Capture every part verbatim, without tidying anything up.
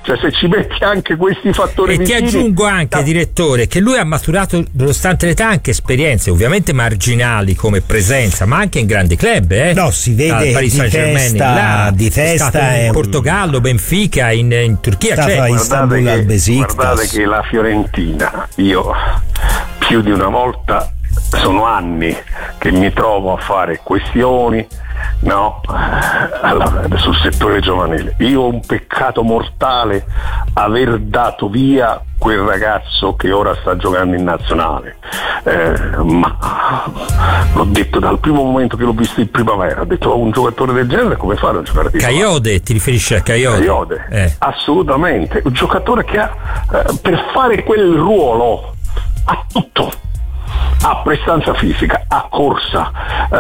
cioè se ci metti anche questi fattori e vicini, ti aggiungo anche, direttore, che lui ha maturato, nonostante l'età, anche esperienze ovviamente marginali come presenza, ma anche in grandi club, eh? No, si vede Paris di testa, di testa in è Portogallo, Benfica, in, in Turchia, Stava cioè, in guardate, Istanbul al che, Besiktas. guardate che la Fiorentina, io più di una volta, sono anni che mi trovo a fare questioni, no, alla, sul settore giovanile. Io ho un peccato mortale aver dato via quel ragazzo che ora sta giocando in nazionale, eh, ma l'ho detto dal primo momento che l'ho visto in primavera, ho detto un giocatore del genere come fare a giocare di Kayode, ti riferisci a Kayode? Kayode, eh. assolutamente, un giocatore che ha eh, per fare quel ruolo ha tutto, ha prestanza fisica, ha corsa,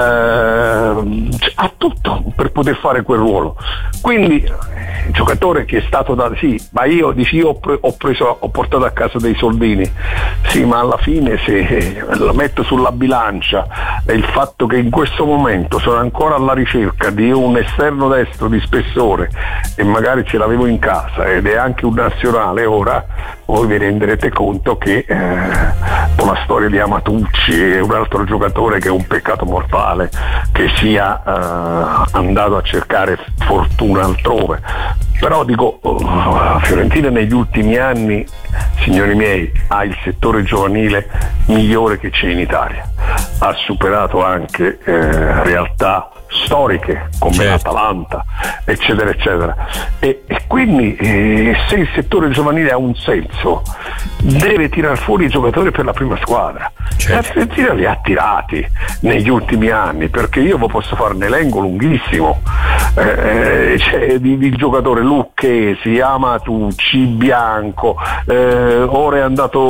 eh, ha tutto per poter fare quel ruolo. Quindi il giocatore che è stato da sì, ma io dici io ho, pre, ho preso ho portato a casa dei soldini, sì, ma alla fine se lo metto sulla bilancia e il fatto che in questo momento sono ancora alla ricerca di un esterno destro di spessore e magari ce l'avevo in casa ed è anche un nazionale, ora voi vi renderete conto che eh, con la storia di Amatucci e un altro giocatore che è un peccato mortale che sia eh, andato a cercare fortuna altrove. Però dico, la Fiorentina negli ultimi anni, signori miei, ha il settore giovanile migliore che c'è in Italia, ha superato anche eh, realtà storiche come certo. l'Atalanta, eccetera eccetera, e, e quindi eh, se il settore giovanile ha un senso deve tirar fuori i giocatori per la prima squadra. certo. La Fiorentina li ha tirati negli ultimi anni, perché io vi posso fare un elenco lunghissimo eh, cioè, di, di giocatori Lucchesi, Amatucci, Bianco, eh, ora è andato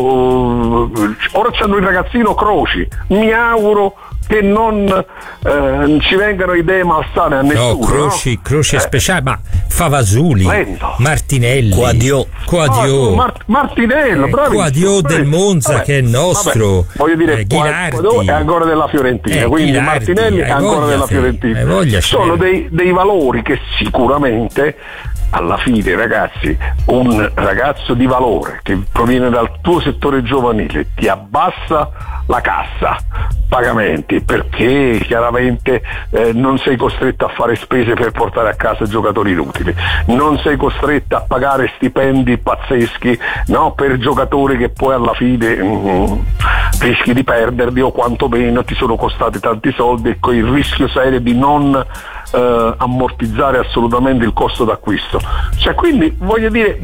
ora c'hanno il ragazzino Croci, mi auguro che non eh, ci vengano idee malsane a nessuno. No, Croci, no? Croci è eh. speciale, ma Favasuli, Lento. Martinelli, Quadio, Quadio, oh, Mart- Martinello, eh, bravissimo, Quadio del Monza, vabbè, che è nostro, vabbè, voglio dire, eh, Ghilardi Quadio è ancora della Fiorentina, eh, quindi Ghilardi, Martinelli è ancora della te, Fiorentina. Sono dei, dei valori che sicuramente alla fine, ragazzi, un ragazzo di valore che proviene dal tuo settore giovanile ti abbassa la cassa pagamenti, perché chiaramente eh, non sei costretto a fare spese per portare a casa giocatori inutili, non sei costretto a pagare stipendi pazzeschi, no, per giocatori che poi alla fine mm, rischi di perderli o quantomeno ti sono costati tanti soldi e con il rischio serio di non Uh, ammortizzare assolutamente il costo d'acquisto. Cioè, quindi voglio dire,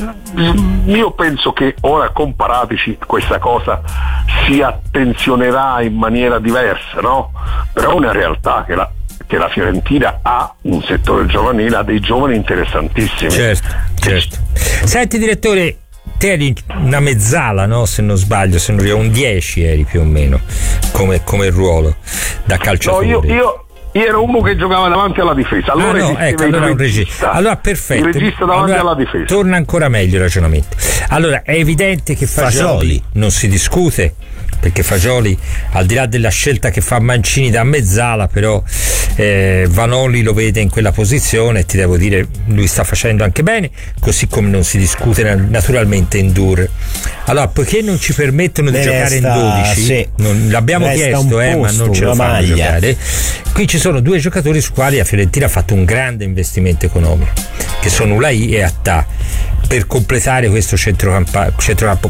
mh, io penso che ora con Paratici questa cosa si attenzionerà in maniera diversa, no? Però è una realtà che la che la Fiorentina ha un settore giovanile, ha dei giovani interessantissimi. Certo, certo. Senti direttore, te eri una mezzala, no? Se non sbaglio, se non eri un dieci eri più o meno come, come ruolo da calciatore. No, io, io Io ero uno che giocava davanti alla difesa. Allora, ah, no, ecco, allora un regista. Allora perfetto. Il regista davanti allora, alla difesa. Torna ancora meglio il ragionamento. Allora è evidente che Fagioli, Fagioli non si discute, perché Fagioli, al di là della scelta che fa Mancini da mezzala, però eh, Vanoli lo vede in quella posizione e ti devo dire lui sta facendo anche bene, così come non si discute naturalmente in Dur. Allora, poiché non ci permettono di Resta, giocare in dodici, sì. non, l'abbiamo Resta chiesto eh, posto, ma non ce lo fanno maglia. giocare. Qui ci sono due giocatori su quali la Fiorentina ha fatto un grande investimento economico, che sono Ulai e Attà, per completare questo centrocampo. centrocampo.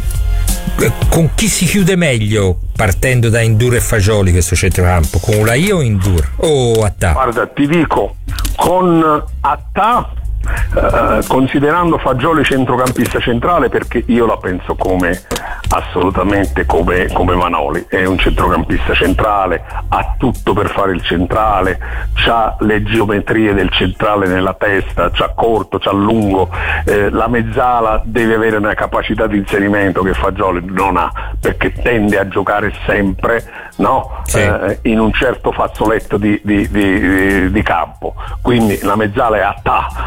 Con chi si chiude meglio partendo da Indur e Fagioli questo centrocampo? Con Ulai o Indur? O Attà? Guarda, ti dico, con Attà, eh, considerando Fagioli centrocampista centrale, perché io la penso come assolutamente come, come Vanoli, è un centrocampista centrale, ha tutto per fare il centrale, c'ha le geometrie del centrale nella testa, c'ha corto, c'ha lungo, eh, la mezzala deve avere una capacità di inserimento che Fagioli non ha, perché tende a giocare sempre, no? Sì. eh, in un certo fazzoletto di, di, di, di campo, quindi la mezzala è Attà, la mezzala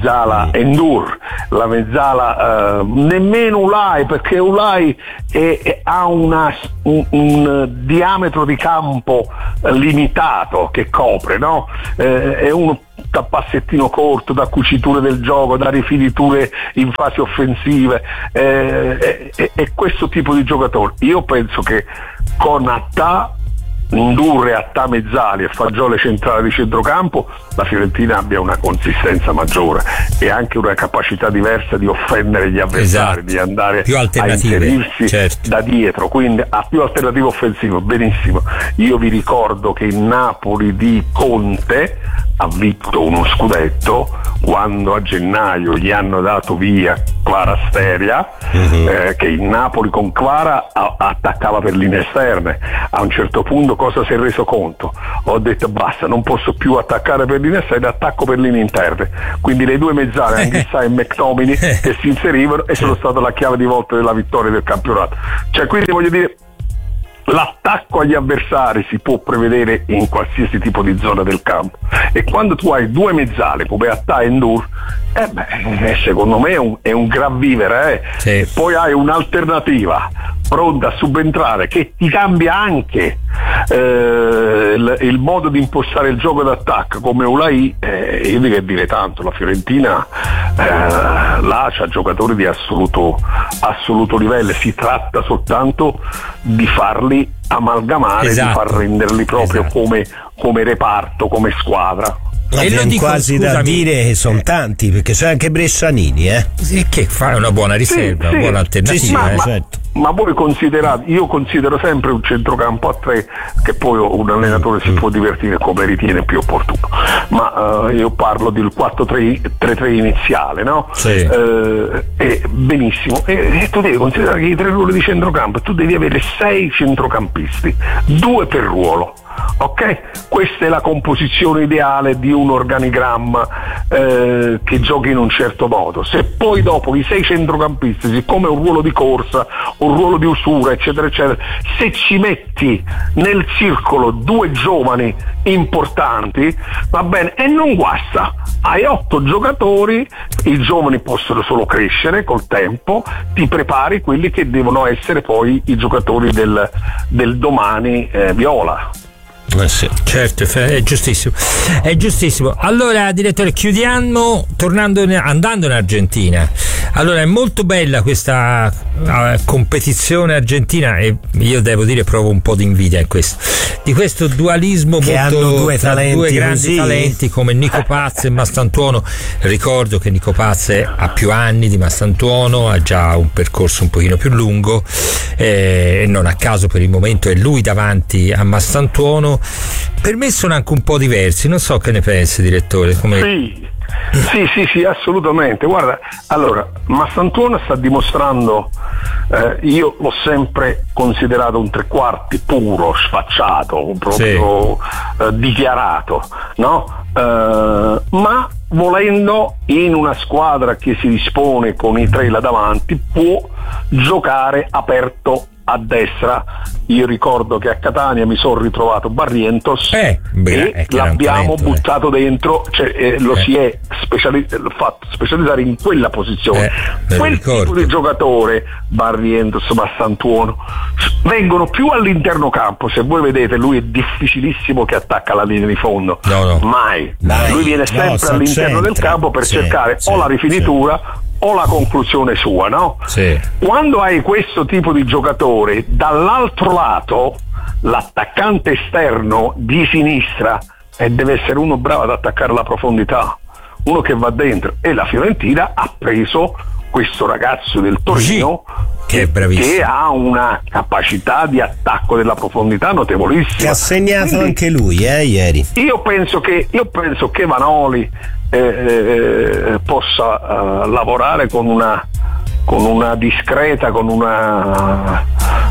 mezzala Endur, la mezzala eh, nemmeno Ulai, perché Ulai è, è, ha una, un, un diametro di campo limitato che copre, no? Eh, è uno da passettino corto, da cuciture del gioco, da rifiniture in fasi offensive, eh, è, è, è questo tipo di giocatore. Io penso che con Attà, Ndour e Attà mezzali e Fagioli centrale di centrocampo la Fiorentina abbia una consistenza maggiore e anche una capacità diversa di offendere gli avversari, esatto, di andare a inserirsi, certo, da dietro, quindi ha più alternative offensive. Benissimo, io vi ricordo che il Napoli di Conte ha vinto uno scudetto quando a gennaio gli hanno dato via Kvaratskhelia, uh-huh. eh, che il Napoli con Kvara a- attaccava per linee esterne. A un certo punto cosa si è reso conto? Ho detto basta, non posso più attaccare per linee esterne, attacco per linee interne. Quindi le due mezzale, Anghissà e McTominay, che si inserivano e sono stata la chiave di volta della vittoria del campionato. Cioè, quindi voglio dire, l'attacco agli avversari si può prevedere in qualsiasi tipo di zona del campo, e quando tu hai due mezzali come Attà e Ndour, eh beh, secondo me è un, è un gran vivere, eh. Sì. Poi hai un'alternativa pronta a subentrare che ti cambia anche eh, il, il modo di impostare il gioco d'attacco come Ulai, eh, io dico che dire tanto, la Fiorentina eh, là c'ha giocatori di assoluto, assoluto livello, si tratta soltanto di farli amalgamare, esatto, di far renderli proprio, esatto, come, come reparto, come squadra. Ma e viene quasi scusami, da dire che sono tanti, perché c'è anche Bressanini, eh? Sì, che fa una buona riserva, sì, una buona alternativa, sì, ma, eh, ma, certo. ma voi considerate, io considero sempre un centrocampo a tre, che poi un allenatore si può divertire come ritiene più opportuno, ma uh, io parlo del quattro tre tre iniziale, no? Sì. Uh, e benissimo, e, e tu devi considerare che i tre ruoli di centrocampo tu devi avere sei centrocampisti, due per ruolo. Ok? Questa è la composizione ideale di un organigramma eh, che giochi in un certo modo. Se poi dopo i sei centrocampisti, siccome un ruolo di corsa, un ruolo di usura, eccetera eccetera, se ci metti nel circolo due giovani importanti, va bene, e non guasta. Hai otto giocatori, i giovani possono solo crescere col tempo, ti prepari quelli che devono essere poi i giocatori del, del domani eh, viola. Eh sì, certo, è giustissimo, è giustissimo. Allora, direttore, chiudiamo tornando in, andando in Argentina. Allora, è molto bella questa uh, competizione argentina, e io devo dire provo un po' di invidia in questo, di questo dualismo che molto, hanno due, talenti due grandi così. talenti come Nico Paz e Mastantuono. Ricordo che Nico Paz ha più anni di Mastantuono, ha già un percorso un pochino più lungo, eh, e non a caso per il momento è lui davanti a Mastantuono. Per me sono anche un po' diversi, non so che ne pensi, direttore. Come... Sì, sì, sì, sì, assolutamente. Guarda, allora, Mastantuono sta dimostrando, eh, io l'ho sempre considerato un tre quarti puro, sfacciato, proprio sì. eh, dichiarato, no? Eh, ma volendo, in una squadra che si dispone con i tre là davanti, può giocare aperto a destra. Io ricordo che a Catania mi sono ritrovato Barrientos eh, beh, e l'abbiamo talento, buttato eh. dentro, cioè eh, lo eh. si è speciali- fatto specializzare in quella posizione. Eh, Quel ricordo. tipo di giocatore, Barrientos, Mastantuono, vengono più all'interno campo. Se voi vedete, lui è difficilissimo che attacca la linea di fondo, no, no. mai. Mai. Lui viene sempre no, all'interno del campo per sì, cercare sì, o la rifinitura sì. o la conclusione sua, no? Sì. Quando hai questo tipo di giocatore, dall'altro lato l'attaccante esterno di sinistra, e deve essere uno bravo ad attaccare la profondità, uno che va dentro, e la Fiorentina ha preso questo ragazzo del Torino che, è bravissimo, che ha una capacità di attacco della profondità notevolissima, che ha segnato Quindi, anche lui eh, ieri. Io penso che io penso che Vanoli eh, eh, possa uh, lavorare con una con una discreta, con una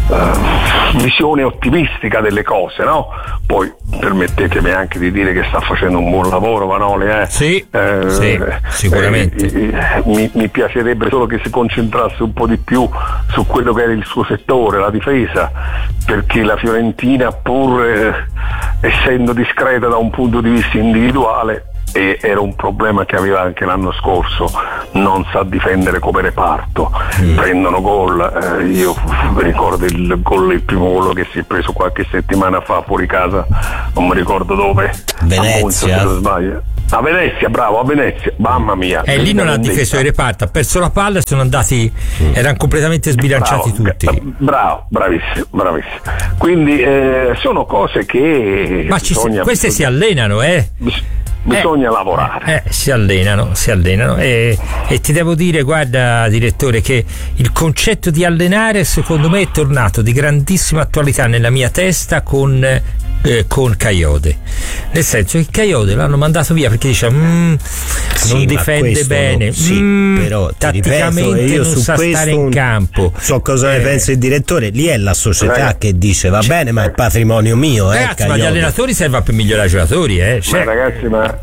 uh, visione ottimistica delle cose, no? Poi permettetemi anche di dire che sta facendo un buon lavoro Vanoli, eh? Sì, eh, sì, sicuramente. Eh, eh, mi, mi piacerebbe solo che si concentrasse un po' di più su quello che era il suo settore, la difesa, perché la Fiorentina, pur eh, essendo discreta da un punto di vista individuale, e era un problema che aveva anche l'anno scorso, non sa difendere come reparto, mm. prendono gol, eh, io mi ricordo il gol, il primo gol che si è preso qualche settimana fa fuori casa, non mi ricordo dove, Venezia, a Monza, se non sbaglio. A Venezia, bravo, a Venezia, mamma mia. E eh, lì non ha difeso il reparto, ha perso la palla e sono andati, mm. erano completamente sbilanciati bravo, tutti. Bravo, bravissimo, bravissimo. Quindi eh, sono cose che ma ci si, queste si allenano, eh? Bisogna eh, lavorare. Eh, si allenano, si allenano e, e ti devo dire, guarda direttore, che il concetto di allenare secondo me è tornato di grandissima attualità nella mia testa con eh, con Kayode, nel senso che Kayode l'hanno mandato via perché dice mm, sì, non difende bene, non, sì, mm, però tatticamente ripeto, io non su sa stare in campo. So cosa eh. ne pensa il direttore, lì è la società eh. che dice va bene ma è patrimonio mio, eh, ragazzi, ma gli allenatori servono per migliorare i giocatori, eh? Cioè, ma ragazzi, ma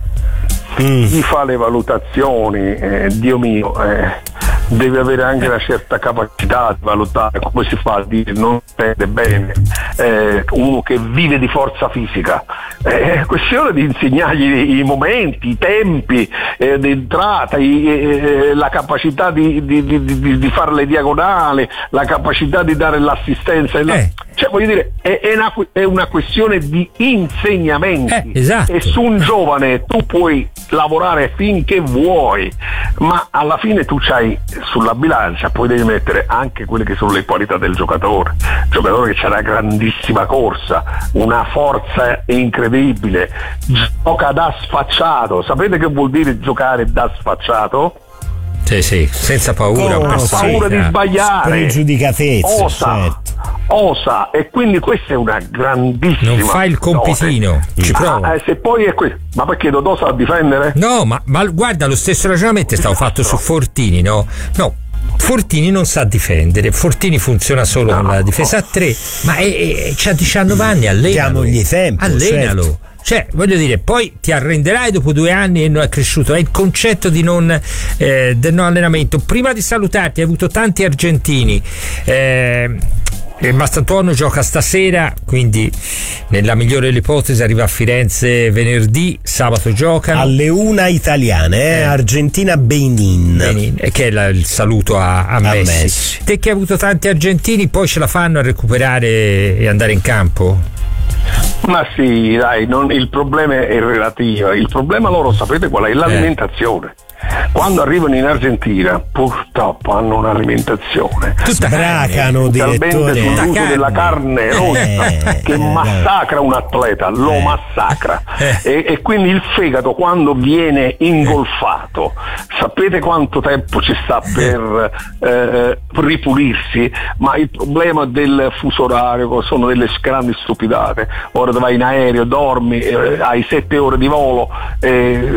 mm. chi fa le valutazioni, eh, Dio mio, eh, deve avere anche una certa capacità di valutare come si fa a dire non spende bene, eh, uno che vive di forza fisica, eh, è questione di insegnargli i momenti, i tempi eh, di entrata, i, eh, la capacità di, di, di, di, di fare le diagonali, la capacità di dare l'assistenza, eh. la, cioè voglio dire è, è, una, è una questione di insegnamenti, eh, esatto. E su un giovane tu puoi lavorare finché vuoi, ma alla fine tu c'hai sulla bilancia, poi devi mettere anche quelle che sono le qualità del giocatore, giocatore che c'ha una grandissima corsa, una forza incredibile, gioca da sfacciato. Sapete che vuol dire giocare da sfacciato? Sì, sì, senza paura, non ha paura di sbagliare, spregiudicatezza, osa, certo. osa, e quindi questa è una grandissima. Non fa il compitino, ci prova. Ah, eh, se poi è questo, ma perché Dodò sa difendere? No, ma, ma guarda, lo stesso ragionamento è stato fatto su Fortini, no? No. Fortini non sa difendere, Fortini funziona solo no, con la difesa a tre, ma è, è, c'ha diciannove anni, allenalo, tempo, allenalo. Certo. Cioè, voglio dire, poi ti arrenderai dopo due anni e non è cresciuto. È il concetto di non, eh, del non allenamento. Prima di salutarti, hai avuto tanti argentini. Eh, Mastantuono gioca stasera, quindi nella migliore delle ipotesi arriva a Firenze venerdì, sabato giocano alle una italiane, eh? eh. Argentina-Benin, Benin, che è la, il saluto a, a, a Messi. Messi. Te che hai avuto tanti argentini, poi ce la fanno a recuperare e andare in campo? Ma sì, dai, non, il problema è relativo. Il problema loro, sapete qual è? L'alimentazione. Eh. Quando arrivano in Argentina purtroppo hanno un'alimentazione sbracano talmente sull'uso carne. della carne rossa eh, che eh, massacra un atleta, lo eh. massacra eh. E, e quindi il fegato quando viene ingolfato, sapete quanto tempo ci sta per eh, ripulirsi? Ma il problema del fuso orario sono delle grandi stupidate. Ora vai in aereo, dormi, eh, hai sette ore di volo, eh,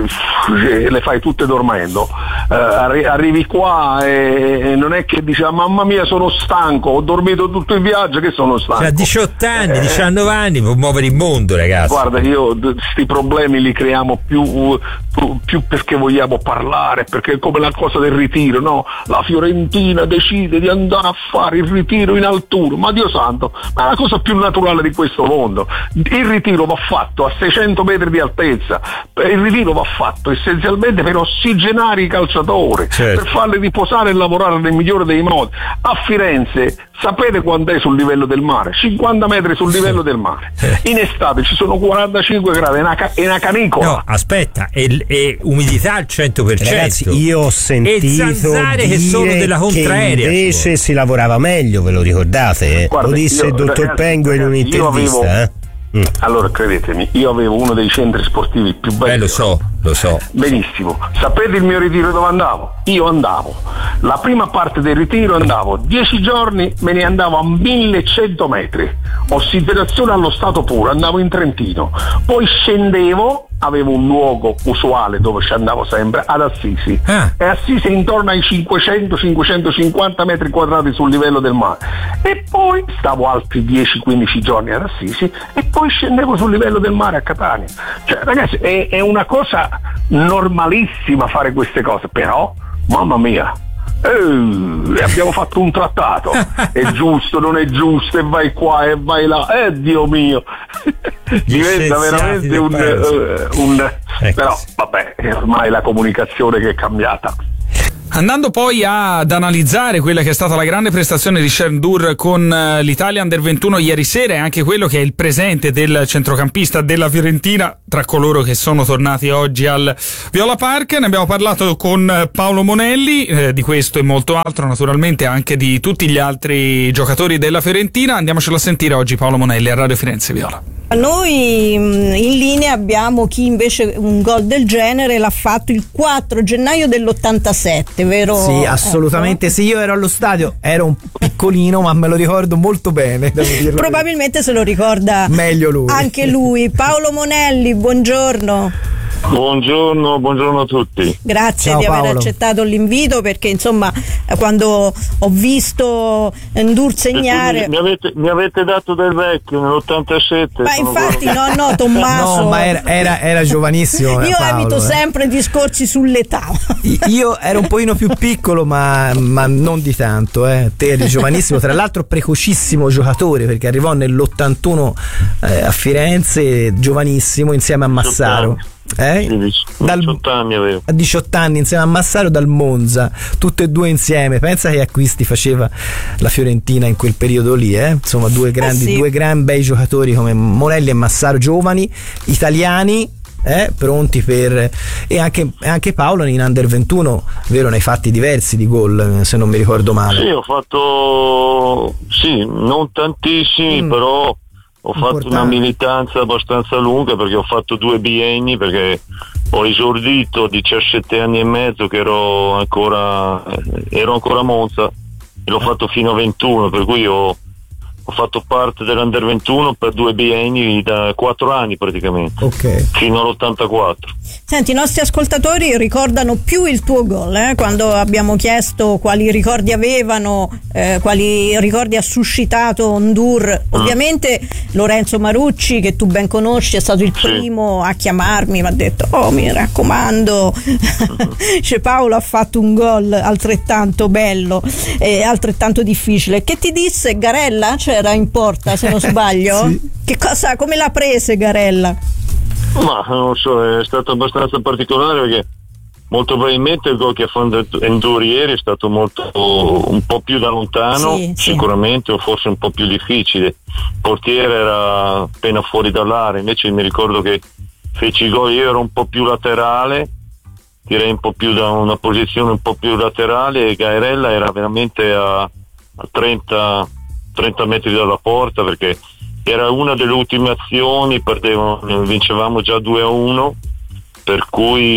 le fai tutte dormendo. Uh, arri- arrivi qua e, e non è che dici ah, mamma mia sono stanco, ho dormito tutto il viaggio che sono stanco. Cioè, diciotto anni, eh, diciannove anni può muovere il mondo, ragazzi. Guarda, io questi problemi li creiamo più, più, più perché vogliamo parlare, perché è come la cosa del ritiro, no? La Fiorentina decide di andare a fare il ritiro in altura, ma Dio santo, ma è la cosa più naturale di questo mondo. Il ritiro va fatto a seicento metri di altezza, il ritiro va fatto essenzialmente per ossigenare i calciatori, certo, per farli riposare e lavorare nel migliore dei modi. A Firenze sapete quanto è sul livello del mare? cinquanta metri sul livello del mare. In estate ci sono quarantacinque gradi, è una, ca- è una canicola. No, aspetta, è, è umidità al cento per cento. Ragazzi, io ho sentito e zanzare che sono della contraerea. Invece si lavorava meglio, ve lo ricordate? Eh? Guarda, lo disse io, il dottor ragazzi, Pengo in un'intervista. Avevo... Eh? Mm. Allora credetemi, io avevo uno dei centri sportivi più belli. Eh, lo so, lo so. Benissimo. Sapete il mio ritiro dove andavo? Io andavo. La prima parte del ritiro andavo dieci giorni, me ne andavo a millecento metri. Ossidazione allo stato puro, andavo in Trentino. Poi scendevo, avevo un luogo usuale dove ci andavo sempre, ad Assisi. Ah. E Assisi è intorno ai cinquecento cinquecentocinquanta metri quadrati sul livello del mare. E poi stavo altri dieci quindici giorni ad Assisi e poi scendevo sul livello del mare a Catania. Cioè, ragazzi, è, è una cosa normalissima fare queste cose, però, mamma mia, Eh, abbiamo fatto un trattato, è giusto, non è giusto, e vai qua e vai là, eh Dio mio, diventa veramente un, uh, un ecco. Però vabbè, è ormai la comunicazione che è cambiata. Andando poi ad analizzare quella che è stata la grande prestazione di Sherdur con l'Italia Under ventuno ieri sera, e anche quello che è il presente del centrocampista della Fiorentina tra coloro che sono tornati oggi al Viola Park, ne abbiamo parlato con Paolo Monelli, eh, di questo e molto altro, naturalmente anche di tutti gli altri giocatori della Fiorentina. Andiamocelo a sentire oggi Paolo Monelli a Radio Firenze Viola. Noi in linea abbiamo chi invece un gol del genere l'ha fatto il quattro gennaio dell'ottantasette, vero? Sì, assolutamente, ecco. Sì, io ero allo stadio, ero un piccolino, ma me lo ricordo molto bene, devo dirlo. Probabilmente se lo ricorda meglio lui. Anche lui. Paolo Monelli, buongiorno. Buongiorno, buongiorno a tutti. Grazie Ciao, di aver Paolo. accettato l'invito, perché insomma quando ho visto Ndur segnare mi avete, mi avete dato del vecchio nell'ottantasette. ma infatti no no Tommaso no ma era, era, era giovanissimo. Io Paolo, evito eh. sempre discorsi sull'età. Io ero un pochino più piccolo, ma, ma non di tanto, eh. Te eri giovanissimo, tra l'altro precocissimo giocatore, perché arrivò nell'ottantuno eh, a Firenze, giovanissimo, insieme a Massaro. Eh? Dal, diciotto anni avevo. A diciotto anni insieme a Massaro dal Monza, tutte e due insieme. Pensa che acquisti faceva la Fiorentina in quel periodo lì, eh? Insomma, due grandi, eh sì. due gran bei giocatori come Monelli e Massaro, giovani, italiani. Eh, pronti per e anche, anche Paolo in Under ventuno, vero, ne hai fatti diversi di gol, se non mi ricordo male. Sì, ho fatto sì, non tantissimi, mm. però ho Importante. fatto una militanza abbastanza lunga, perché ho fatto due bienni, perché ho esordito a diciassette anni e mezzo che ero ancora ero ancora a Monza, e l'ho fatto fino a ventuno, per cui ho Ho fatto parte dell'Under ventuno per due bienni, da quattro anni praticamente, okay. fino all'ottantaquattro. Senti, i nostri ascoltatori ricordano più il tuo gol, eh? Quando abbiamo chiesto quali ricordi avevano, eh, quali ricordi ha suscitato Ndur. Ovviamente mm. Lorenzo Marucci, che tu ben conosci, è stato il sì. primo a chiamarmi, mi ha detto: oh, mi raccomando, cioè, Paolo ha fatto un gol altrettanto bello e altrettanto difficile. Che ti disse Garella? Cioè, era in porta, se non sbaglio. Sì. Che cosa, come l'ha prese Garella? Ma non so, è stato abbastanza particolare, perché molto probabilmente il gol che ha fatto Ndur ieri è stato molto un po' più da lontano, sì, sicuramente, sì. o forse un po' più difficile. Il portiere era appena fuori dall'area, invece mi ricordo che feci il gol, io ero un po' più laterale, direi un po' più da una posizione un po' più laterale, e Garella era veramente a, a trenta metri dalla porta, perché era una delle ultime azioni, perdevano, vincevamo già due a uno, per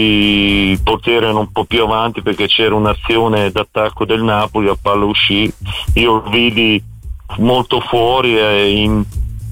cui il portiere era un po' più avanti, perché c'era un'azione d'attacco del Napoli, la palla uscì, io lo vidi molto fuori e in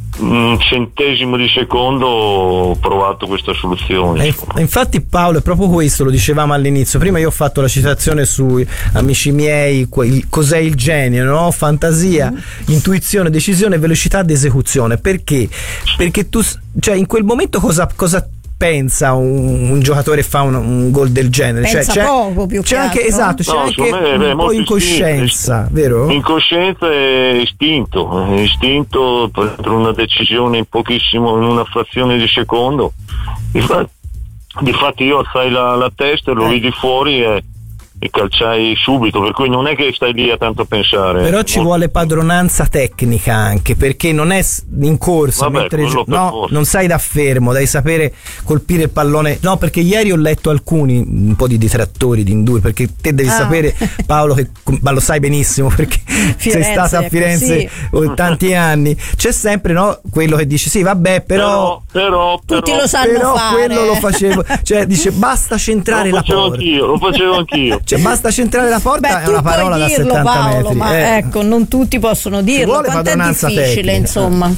un centesimo di secondo ho provato questa soluzione. E infatti Paolo, è proprio questo, lo dicevamo all'inizio. Prima io ho fatto la citazione su Amici miei, cos'è il genio, no? Fantasia, mm. intuizione, decisione, velocità d'esecuzione. Perché? Perché tu, cioè, in quel momento cosa, cosa pensa un, un giocatore fa un, un gol del genere? Pensa cioè, poco, più c'è anche, altro. esatto, c'è no, anche me, un beh, po' incoscienza, istinto, vero? Incoscienza e istinto, istinto per una decisione in pochissimo, in una frazione di secondo. Difatti, difatti io alzai la, la testa e lo eh. vidi fuori e, e calciai subito, per cui non è che stai lì a tanto pensare. Però ci molto... vuole padronanza tecnica anche, perché non è in corsa, Vabbè, mentre gi- no, forza. non sai da fermo, devi sapere colpire il pallone. No, perché ieri ho letto alcuni, un po' di detrattori di Ndur, perché te devi ah. sapere, Paolo, che ma lo sai benissimo, perché Firenze, sei stata a Firenze sì. tanti anni, c'è sempre, no, quello che dice sì vabbè però però, però tutti lo sanno però fare, quello lo facevo, cioè dice basta centrare lo la porta, anch'io, lo facevo anchio. Cioè, basta centrare la porta. Beh, è una parola da settanta Paolo, metri. ma eh. ecco, non tutti possono dirlo. Quanto è difficile, tecnica. insomma.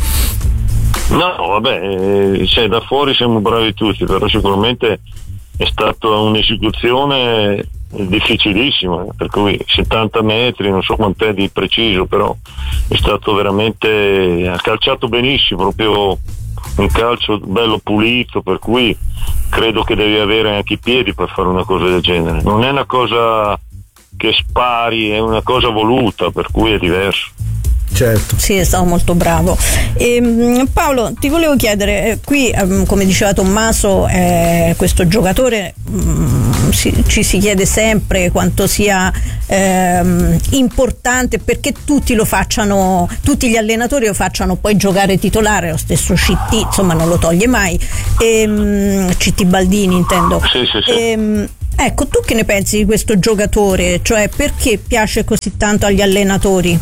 No, vabbè, cioè, da fuori siamo bravi tutti, però sicuramente è stata un'esecuzione difficilissima, per cui settanta metri, non so quant'è di preciso, però è stato veramente, ha calciato benissimo, proprio un calcio bello pulito, per cui credo che devi avere anche i piedi per fare una cosa del genere. Non è una cosa che spari, è una cosa voluta, per cui è diverso. Certo. Sì, è stato molto bravo. E, Paolo, ti volevo chiedere, eh, qui come diceva Tommaso, eh, questo giocatore mh, si, ci si chiede sempre quanto sia eh, importante perché tutti lo facciano, tutti gli allenatori lo facciano poi giocare titolare, lo stesso C T insomma non lo toglie mai, e, mh, C T Baldini intendo. Sì, sì, sì. E, mh, ecco, tu che ne pensi di questo giocatore? Cioè, perché piace così tanto agli allenatori?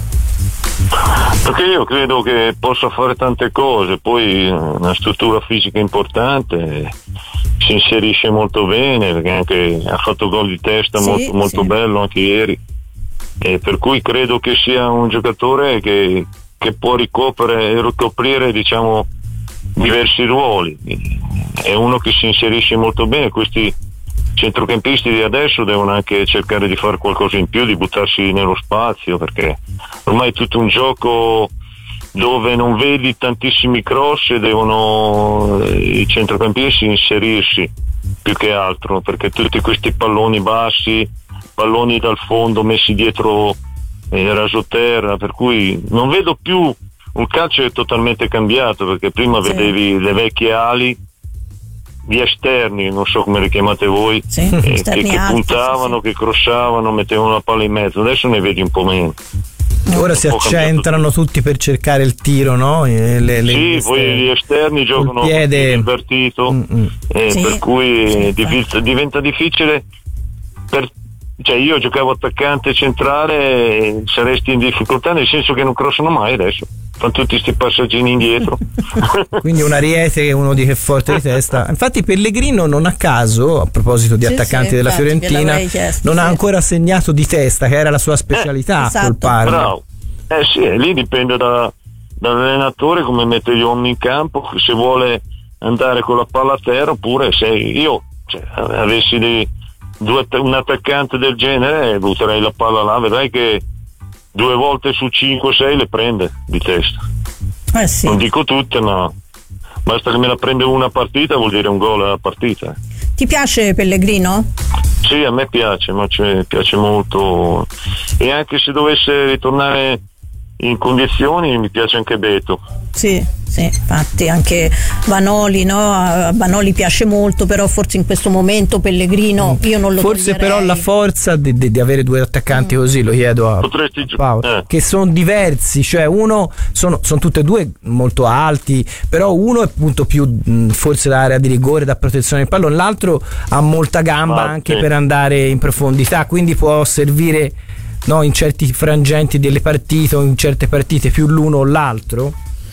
Perché io credo che possa fare tante cose, poi una struttura fisica importante, si inserisce molto bene, perché anche ha fatto gol di testa, sì, molto, molto sì. bello anche ieri, e per cui credo che sia un giocatore che, che può ricoprire e ricoprire diciamo diversi ruoli, è uno che si inserisce molto bene. Questi centrocampisti di adesso devono anche cercare di fare qualcosa in più, di buttarsi nello spazio, perché ormai è tutto un gioco dove non vedi tantissimi cross e devono i centrocampisti inserirsi più che altro, perché tutti questi palloni bassi, palloni dal fondo messi dietro eh, rasoterra, per cui non vedo più un calcio è totalmente cambiato, perché prima sì. vedevi le vecchie ali gli esterni, non so come le chiamate voi, sì, eh, che, che alti, puntavano, sì, sì. che crossavano, mettevano la palla in mezzo, adesso ne vedi un po' meno. Ora si accentrano tutti per cercare il tiro, no? Le, le, sì, le poi gli esterni giocano piede invertito, mm-hmm. eh, sì, per cui sì, diventa, diventa difficile. Per, cioè io giocavo attaccante centrale, saresti in difficoltà, nel senso che non crossano mai adesso. Fanno tutti questi passaggini indietro. Quindi un Ariete che uno dice forte di testa. Infatti Pellegrino non a caso, a proposito di sì, attaccanti sì, della Fiorentina, chiesto, non sì. ha ancora segnato di testa, che era la sua specialità, eh, esatto. col Parma. Bravo. Eh sì, lì dipende da, dall'allenatore come mette gli uomini in campo, se vuole andare con la palla a terra, oppure se io cioè, avessi dei, due, un attaccante del genere butterei la palla là, vedrai che due volte su cinque o sei le prende di testa. Eh sì. Non dico tutte, ma basta che me la prende una partita, vuol dire un gol alla partita. Ti piace Pellegrino? Sì, a me piace, ma ci piace molto, e anche se dovesse ritornare in condizioni mi piace anche Beto. Sì, sì, infatti anche Vanoli, no? A Vanoli piace molto, però forse in questo momento Pellegrino io non lo forse toglierei. Però la forza di, di, di avere due attaccanti mm. così, lo chiedo a Potresti, Paolo, eh. che sono diversi, cioè uno sono, sono tutte e due molto alti, però uno è appunto più mh, forse l'area di rigore, da protezione del pallone, l'altro ha molta gamba ah, anche sì. per andare in profondità, quindi può servire, no, in certi frangenti delle partite o in certe partite più l'uno o l'altro.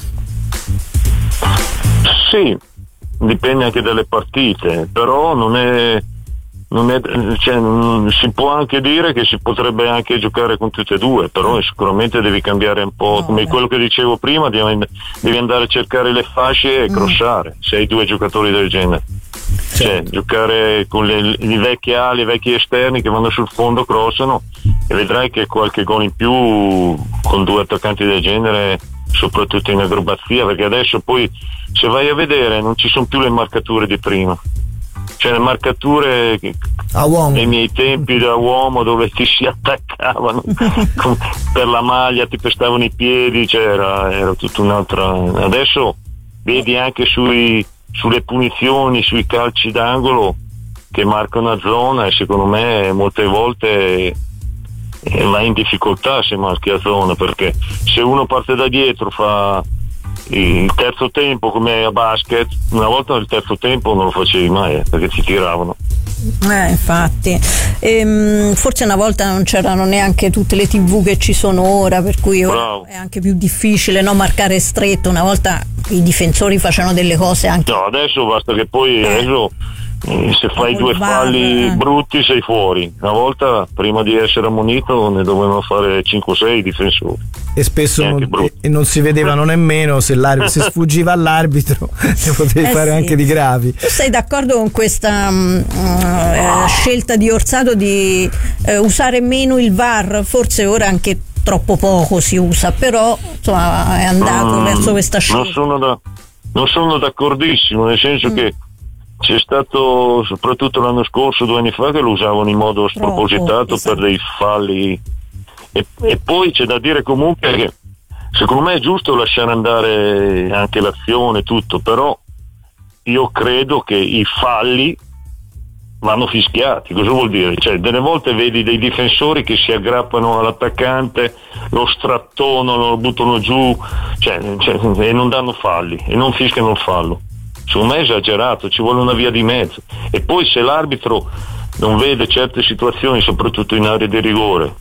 Sì, dipende anche dalle partite, però non è, non è cioè, si può anche dire che si potrebbe anche giocare con tutte e due, però sicuramente devi cambiare un po', no, come beh. quello che dicevo prima, devi, devi andare a cercare le fasce e mm. crossare, se hai due giocatori del genere. Certo. Cioè, giocare con le, le vecchie ali, i vecchi esterni che vanno sul fondo, crossano, e vedrai che qualche gol in più con due attaccanti del genere, soprattutto in acrobazia, perché adesso poi se vai a vedere non ci sono più le marcature di prima, cioè le marcature a uomo nei miei tempi da uomo, dove ti si attaccavano con, per la maglia, ti pestavano i piedi, cioè era, era tutta un'altra. Adesso vedi anche sui sulle punizioni, sui calci d'angolo che marcano a zona, e secondo me molte volte va in difficoltà se marchi a zona, perché se uno parte da dietro, fa il terzo tempo come a basket, una volta il terzo tempo non lo facevi mai, eh, perché ti tiravano. Eh, infatti ehm, forse una volta non c'erano neanche tutte le tivù che ci sono ora, per cui ora Bravo. è anche più difficile, no, marcare stretto. Una volta i difensori facevano delle cose anche, no, adesso basta che poi eh. adesso eh, se fai due falli eh. brutti sei fuori. Una volta prima di essere ammonito ne dovevano fare cinque o sei difensori, e spesso e non, e non si vedevano nemmeno se l'arbitro se sfuggiva all'arbitro ne potevi eh fare sì. anche di gravi. Tu sei d'accordo con questa um, uh, scelta di Orsato di uh, usare meno il V A R? Forse ora anche troppo poco si usa, però insomma è andato mm, verso questa scelta. Non sono, da, non sono d'accordissimo, nel senso mm. che c'è stato soprattutto l'anno scorso, due anni fa, che lo usavano in modo spropositato oh, esatto. per dei falli e, e poi c'è da dire comunque che secondo me è giusto lasciare andare anche l'azione tutto, però io credo che i falli vanno fischiati. Cosa vuol dire? Cioè, delle volte vedi dei difensori che si aggrappano all'attaccante, lo strattonano, lo buttano giù, cioè, cioè, e non danno falli e non fischiano il fallo. Secondo me è esagerato, ci vuole una via di mezzo. E poi se l'arbitro non vede certe situazioni, soprattutto in area di rigore,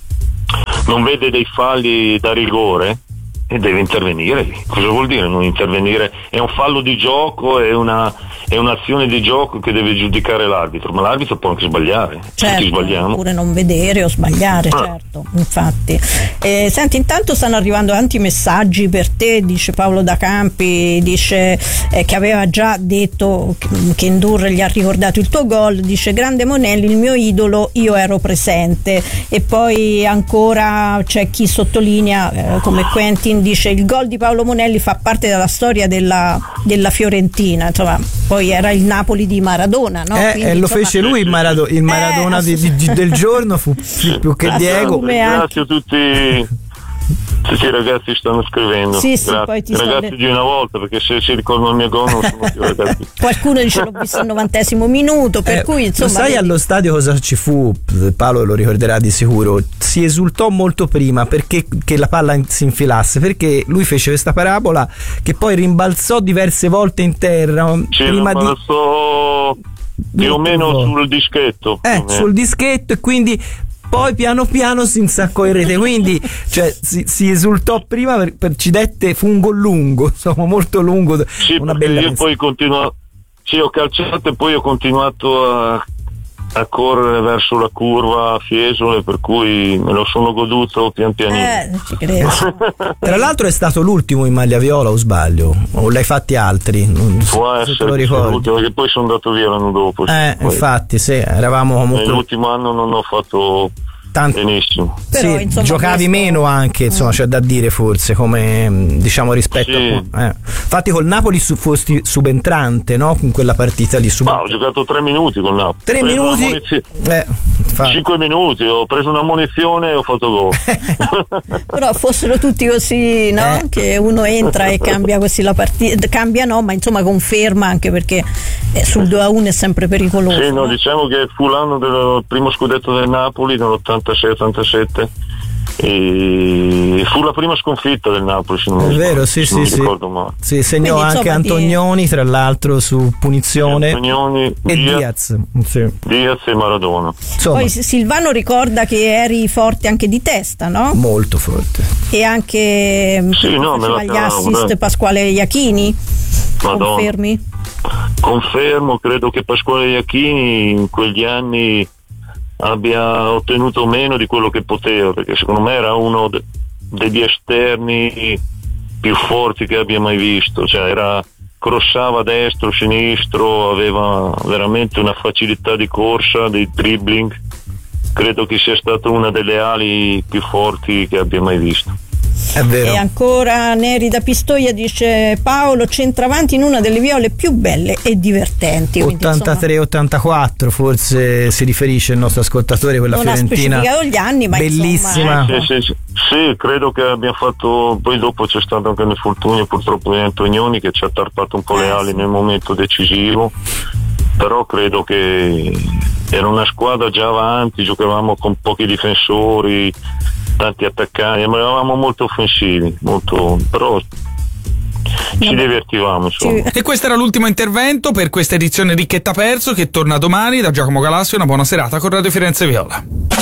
non vede dei falli da rigore, e deve intervenire. Cosa vuol dire non intervenire? È un fallo di gioco, è una è un'azione di gioco che deve giudicare l'arbitro, ma l'arbitro può anche sbagliare, certo, tutti sbagliamo, oppure non vedere o sbagliare, ah. certo, infatti. Eh, senti, intanto stanno arrivando tanti messaggi per te, dice Paolo da Campi, dice eh, che aveva già detto che Ndour gli ha ricordato il tuo gol, dice grande Monelli, il mio idolo, io ero presente. E poi ancora c'è chi sottolinea eh, come Quentin, dice il gol di Paolo Monelli fa parte della storia della, della Fiorentina, insomma poi era il Napoli di Maradona, no? Eh, Quindi, e lo insomma, fece lui il, Marado- il Maradona eh, di, di, del giorno, fu più, più che Diego. Grazie a tutti. Tutti i ragazzi stanno scrivendo, sì, sì, poi ti i ragazzi sto... di una volta, perché se si ricordano il mio gol non sono più ragazzi. Qualcuno dice l'ho visto al novantesimo minuto, per eh, cui insomma. Sai vedi... allo stadio cosa ci fu? Paolo lo ricorderà di sicuro. Si esultò molto prima perché che la palla si infilasse, perché lui fece questa parabola che poi rimbalzò diverse volte in terra. Sì, prima rimbalzò di... più o meno sul dischetto. Eh, sul dischetto, e quindi poi piano piano si insaccò in rete, quindi cioè, si, si esultò prima per, per ci dette, fu un gol lungo, insomma molto lungo, sì, una bella io poi continuo, sì, ho calciato e poi ho continuato a, a correre verso la curva a Fiesole, per cui me lo sono goduto pian pianino. Eh, ci credo. Tra l'altro è stato l'ultimo in maglia viola, o sbaglio? O l'hai fatti altri? Non Può so, essere, te lo ricordi, perché poi sono andato via l'anno dopo. Eh, poi. Infatti, sì, eravamo comunque. Nell'ultimo anno non ho fatto tanto benissimo. Però, sì, insomma, giocavi questo... meno anche, insomma, c'è da dire forse, come diciamo rispetto sì. a eh. Infatti col Napoli su, fosti subentrante, no? Con quella partita lì sub... ah, ho giocato tre minuti col Napoli. Tre minuti? Muniz... Eh, fa... Cinque minuti, ho preso una munizione e ho fatto gol. Però fossero tutti così, no? Eh. Che uno entra e cambia così la partita, cambia no, ma insomma conferma, anche perché sul due a uno è sempre pericoloso. Sì, no, no? diciamo che fu l'anno del primo scudetto del Napoli, nell'ottantasei ottantasette, e fu la prima sconfitta del Napoli, se non è mi vero, ricordo, sì, se sì, non mi sì. ricordo male. Sì, segnò quindi, anche insomma, Antonioni, di... tra l'altro su punizione, Antonioni, e Diaz, Diaz, sì. Diaz e Maradona. Insomma. Poi Silvano ricorda che eri forte anche di testa, no? Molto forte. E anche sì, no, faceva gli assist beh. Pasquale Iachini. Madonna. Confermi? Confermo, credo che Pasquale Iachini in quegli anni abbia ottenuto meno di quello che poteva, perché secondo me era uno de- degli esterni più forti che abbia mai visto, cioè era crossava destro, sinistro, aveva veramente una facilità di corsa, di dribbling. Credo che sia stata una delle ali più forti che abbia mai visto. È vero. E ancora Neri da Pistoia dice Paolo centravanti in una delle viole più belle e divertenti. ottantatré ottantaquattro forse si riferisce il nostro ascoltatore, quella non Fiorentina. Non ha specificato gli anni, ma bellissima. Insomma, sì, sì, sì, sì, credo che abbiamo fatto, poi dopo c'è stato anche nel Fortunio purtroppo di Antonioni che ci ha tarpato un po' le ali nel momento decisivo, però credo che era una squadra già avanti, giocavamo con pochi difensori, tanti attaccanti, ma eravamo molto offensivi, molto, però ci divertivamo, insomma. E questo era l'ultimo intervento per questa edizione Ricchetta Perso, che torna domani. Da Giacomo Galassio una buona serata con Radio Firenze Viola.